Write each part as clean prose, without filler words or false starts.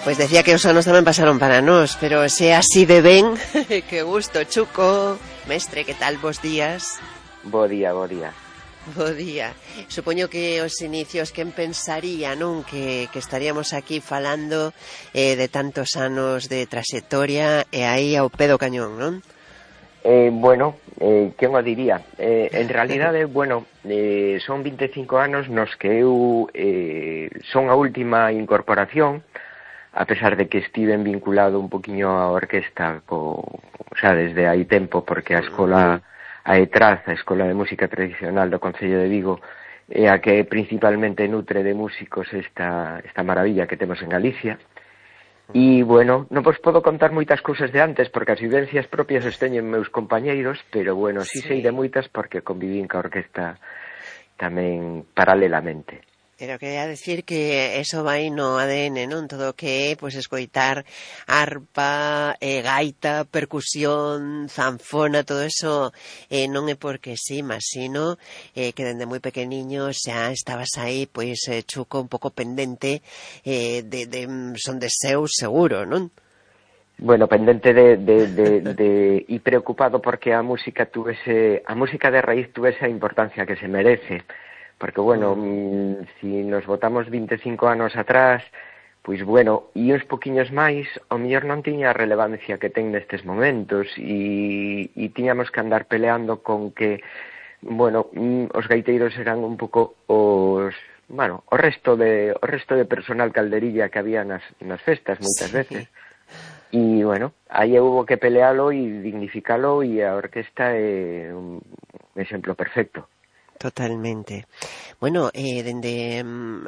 Pois decía que os anos tamén pasaron para nós, pero se así de ben, que gusto, Chuco. Mestre, que tal, bos días? Bo día, bo día. Bo día. Supoño que os inicios, quen pensaría, non? Que estaríamos aquí falando de tantos anos de trayectoria e aí ao pé do cañón, non? Bueno, quen o diría? En realidade, bueno, son 25 anos nos que eu son a última incorporación, a pesar de que estiven vinculado un poquinho á orquesta desde hai tempo, porque a escola a ETRAZ, a Escola de Música Tradicional do Concello de Vigo, é a que principalmente nutre de músicos esta maravilla que temos en Galicia. E, bueno, non vos podo contar moitas cousas de antes, porque as vivencias propias os teñen meus compañeiros, pero, bueno, sí sei de moitas porque convivín ca orquesta tamén paralelamente. Pero quería decir que eso vai no ADN, non? Todo o que é, pois, escoitar arpa, gaita, percusión, zanfona, todo eso non é porque sí, mas sino que dende moi pequeniño xa estabas aí, pois, Chuco, un pouco pendente de son de seu seguro, non? Bueno, pendente e preocupado porque a música de raíz tuvese a importancia que se merece. Porque, bueno, si nos botamos 25 anos atrás, pois, bueno, e uns poquiños máis, ao mellor non tiña a relevancia que ten nestes momentos e tiñamos que andar peleando con que, bueno, os gaiteiros eran un pouco o resto de personal calderilla que había nas festas moitas veces. E, bueno, aí houve que pelealo e dignificalo e a orquesta é un exemplo perfecto. Totalmente. Bueno, dende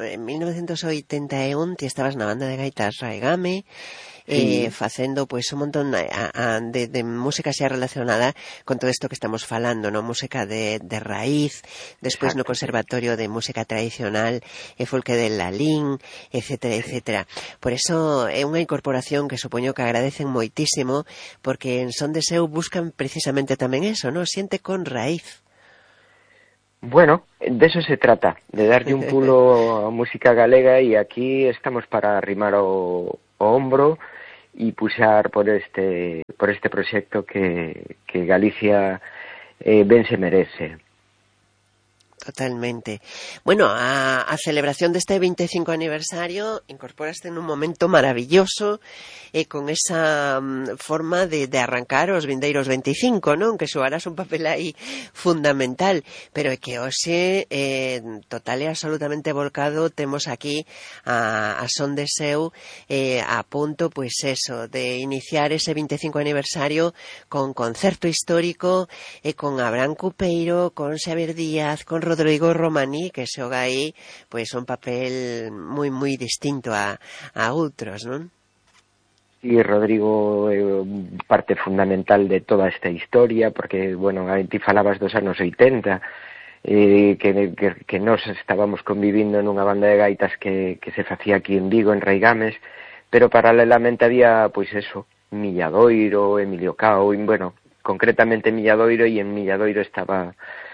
1981 ti estabas na banda de gaitas Raigame, facendo pois un montón de música xa relacionada con todo isto que estamos falando, no? Música de raíz, despois no Conservatorio de Música Tradicional e Folque de Lalín, etcétera, etcétera. Por eso é unha incorporación que supoño que agradecen moitísimo, porque en Son de Seu buscan precisamente tamén eso, no? Xente con raíz. Bueno, de eso se trata, de darlle un pulo a música galega e aquí estamos para arrimar o hombro e puxar por este proxecto que Galicia ben se merece. Totalmente. Bueno, a celebración deste 25 aniversario incorporaste nun momento maravilloso con esa forma de arrancar os vindeiros 25, non? Que xogarás un papel aí fundamental, pero é que hoxe total e absolutamente volcado temos aquí a Son de Seu a punto, pois eso, de iniciar ese 25 aniversario con concerto histórico con Abraham Cupeiro, con Xavier Díaz, con Rodrigo Romaní, que xoga aí pois un papel moi moi distinto a outros, non? Sí, Rodrigo é parte fundamental de toda esta historia, porque, bueno, ti falabas dos anos 80, que nós estábamos convivindo nunha banda de gaitas que se facía aquí en Vigo, en Raigames, pero paralelamente había, pois eso, Milladoiro, Emilio Cao, e, bueno, concretamente Milladoiro, e en Milladoiro estaba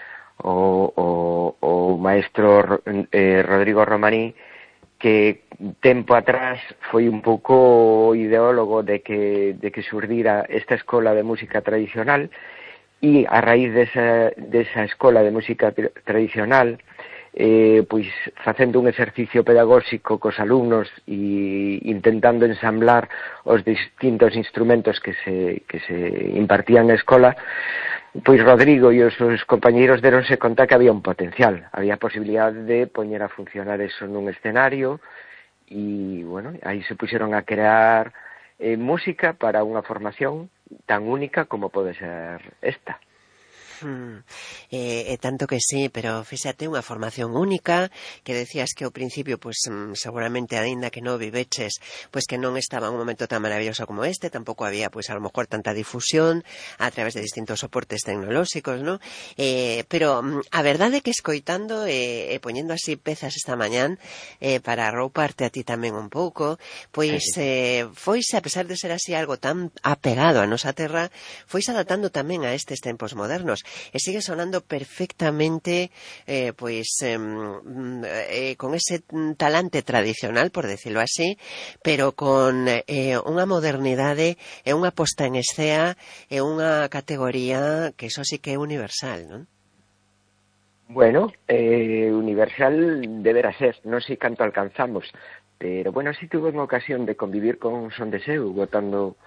o maestro Rodrigo Romaní, que tempo atrás foi un pouco ideólogo de que xurdira esta escola de música tradicional, e a raíz desa escola de música tradicional pois facendo un exercicio pedagóxico cos alumnos e intentando ensamblar os distintos instrumentos que se impartían na escola, pois Rodrigo e os seus compañeiros deronse conta que había un potencial, había posibilidade de poñer a funcionar eso nun escenario e, bueno, aí se puxeron a crear música para unha formación tan única como pode ser esta. Tanto que sí, pero fíxate, unha formación única que decías que ao principio, pois seguramente aínda que non viveches, pois que non estaba en un momento tan maravilloso como este, tampouco había, pois a lo mejor tanta difusión a través de distintos soportes tecnolóxicos, ¿no? Pero a verdade é que escoitando e poñendo así pezas esta mañán para arrouparte a ti tamén un pouco, pois foise, a pesar de ser así algo tan apegado a nosa terra, foise adaptando tamén a estes tempos modernos. e sigue sonando perfectamente con ese talante tradicional, por decirlo así, pero con unha modernidade e unha posta en escena e unha categoría que eso sí que é universal, non? Bueno, universal deberá ser, non sei canto alcanzamos, pero bueno, si tuve unha ocasión de convivir con Son de Seu, botando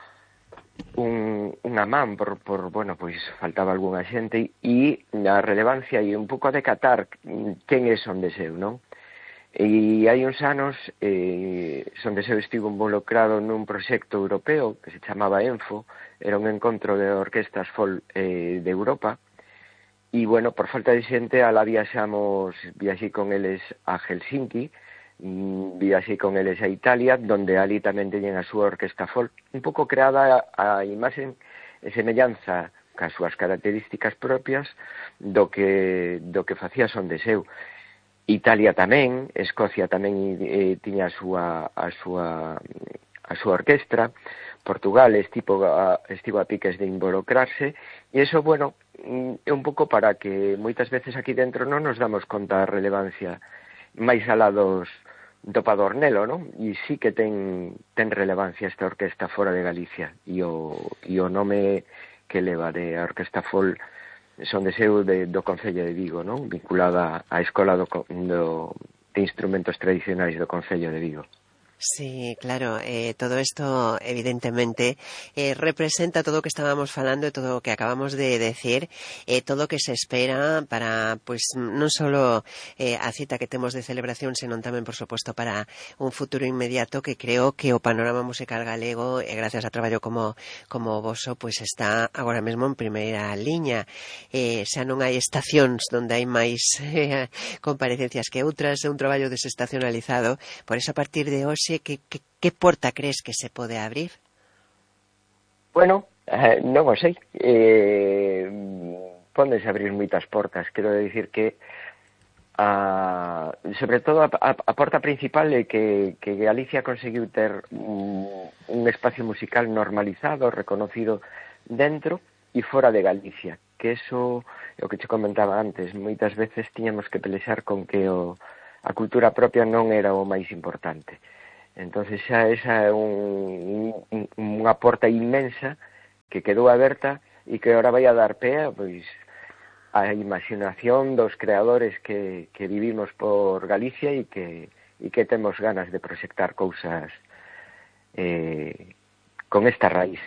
unha man por bueno, pois faltaba algunha xente e a relevancia e un pouco a decatar quen é Son de Seu, non? E hai uns anos Son de Seu estivo involucrado nun proxecto europeo que se chamaba ENFO, era un encontro de orquestas folk de Europa. E, bueno, por falta de xente, alá viaxei con eles a Helsinki, viaxei con eles a Italia, donde ali tamén teñen a súa orquesta folk, un pouco creada a imaxe e semellanza cas súas características propias do que facía Son de Seu. Italia tamén, Escocia tamén tiña a súa orquestra, Portugal estivo a piques de involucrarse, e iso, bueno, é un pouco para que moitas veces aquí dentro non nos damos conta da relevancia máis alá do Padornelo, non? E sí que ten relevancia esta orquesta fora de Galicia, e o nome que leva de Orquesta Folk Son de Seu do Concello de Vigo, non? Vinculada á Escola de Instrumentos Tradicionais do Concello de Vigo. Sí, claro, todo esto evidentemente representa todo o que estábamos falando e todo o que acabamos de decir, todo o que se espera para, pues, non solo a cita que temos de celebración, senón tamén, por suposto, para un futuro inmediato que creo que o panorama musical galego, gracias a traballo como voso, pues está agora mesmo en primeira liña. Xa non hai estacións donde hai máis comparecencias que outras, é un traballo desestacionalizado, por eso a partir de hoxe que porta crees que se pode abrir? Bueno, non o sei. Pódense abrir moitas portas. Quero dicir que sobre todo a porta principal é que Galicia conseguiu ter un espacio musical normalizado, reconocido dentro e fora de Galicia, que eso é o que che comentaba antes. Moitas veces tiñamos que pelexar con que a cultura propia non era o máis importante. Entonces xa esa é unha porta inmensa que quedou aberta e que ahora vai a dar pé pois a imaginación dos creadores que vivimos por Galicia e que temos ganas de proxectar cousas con esta raíz.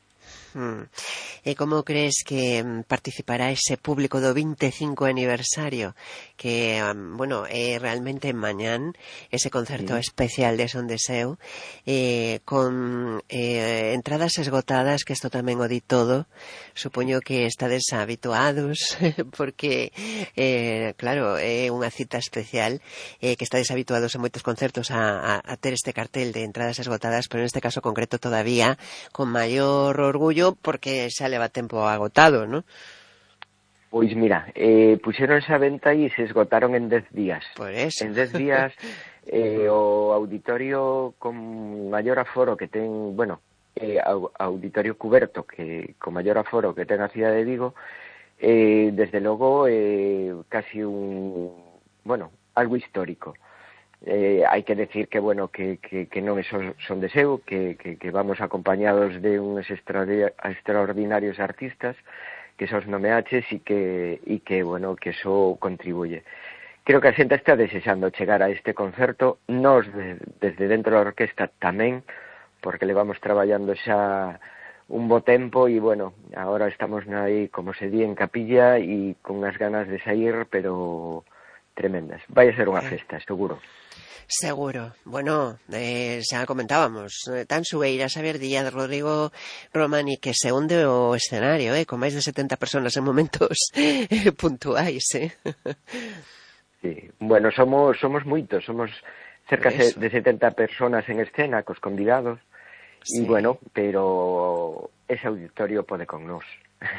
E como crees que participará ese público do 25 aniversario que, bueno, é realmente mañán ese concerto especial de Son de Seu con entradas esgotadas, que isto tamén o di todo, supoño que estades habituados porque claro, é unha cita especial que estades habituados a moitos concertos a ter este cartel de entradas esgotadas, pero neste caso concreto todavía con maior orgullo porque xa leva tempo agotado, non? Pois mira, puxeronse a venta e se esgotaron en 10 días. Por eso. En 10 días o auditorio con maior aforo que ten, bueno, auditorio cuberto que con maior aforo que ten a cidade de Vigo, desde logo casi algo histórico. Hai que decir que, bueno, que non é Son de Seu, que vamos acompañados de uns extraordinarios artistas que sos nomeaches e que, bueno, que eso contribuye. Creo que a xente está desexando chegar a este concerto, nós desde dentro da orquesta tamén, porque levamos traballando xa un bo tempo e, bueno, agora estamos aí, como se di, en capilla e con unhas ganas de sair, pero tremendas. Vai a ser unha festa, seguro. Seguro. Bueno, xa comentábamos, tan Sueira, Xavier Díaz, Rodrigo Romani, que se hunde o escenario, con máis de 70 personas en momentos puntuais, Sí, bueno, somos moitos, somos cerca de 70 personas en escena, cos convidados, e, bueno, pero ese auditorio pode con nós.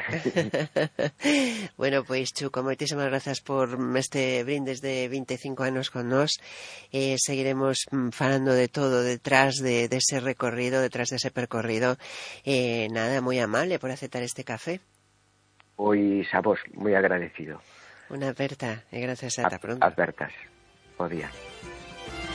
Bueno, pois, Chuco, moitísimas grazas por este brindes de 25 anos con nós. Seguiremos falando de todo detrás de ese recorrido, detrás de ese percorrido. Nada, moi amable por aceptar este café. Pois a vos moi agradecido. Unha aperta e gracias ata pronto. Apertas. Bo día.